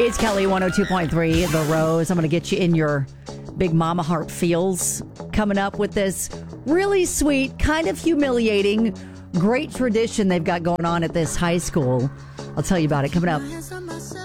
It's Kelly 102.3, The Rose. I'm going to get you in your Big Mama Heart feels coming up with this really sweet, kind of humiliating, great tradition they've got going on at this high school. I'll tell you about it coming up.